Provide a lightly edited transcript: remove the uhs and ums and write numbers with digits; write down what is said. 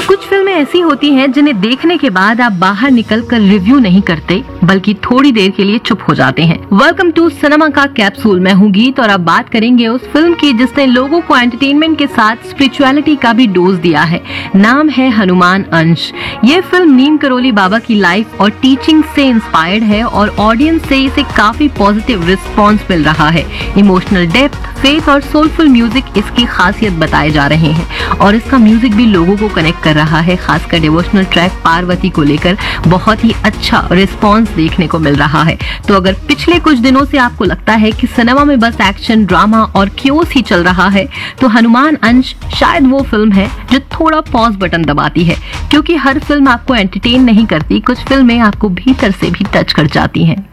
कुछ फिल्में ऐसी होती हैं जिन्हें देखने के बाद आप बाहर निकलकर रिव्यू नहीं करते बल्कि थोड़ी देर के लिए चुप हो जाते हैं। वेलकम टू सिनेमा का कैप्सूल। मैं हूँ गीत और अब बात करेंगे उस फिल्म की जिसने लोगों को एंटरटेनमेंट के साथ स्पिरिचुअलिटी का भी डोज दिया है। नाम है हनुमान अंश। ये फिल्म नीम करोली बाबा की लाइफ और टीचिंग से इंस्पायर्ड है और ऑडियंस से इसे काफी पॉजिटिव रिस्पॉन्स मिल रहा है। इमोशनल डेप्थ, फेथ और सोलफुल म्यूजिक इसकी खासियत बताए जा रहे हैं और इसका म्यूजिक भी लोगों को कनेक्ट कर रहा है। खासकर डिवोशनल ट्रैक पार्वती को लेकर बहुत ही अच्छा रिस्पॉन्स देखने को मिल रहा है। तो अगर पिछले कुछ दिनों से आपको लगता है कि सिनेमा में बस एक्शन, ड्रामा और क्योस ही चल रहा है, तो हनुमान अंश शायद वो फिल्म है जो थोड़ा पॉज बटन दबाती है, क्योंकि हर फिल्म आपको एंटरटेन नहीं करती, कुछ फिल्में आपको भीतर से भी टच कर जाती हैं।